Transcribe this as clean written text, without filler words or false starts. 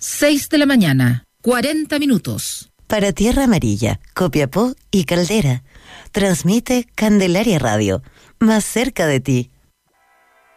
6 de la mañana, 40 minutos. Para Tierra Amarilla, Copiapó y Caldera, transmite Candelaria Radio, más cerca de ti.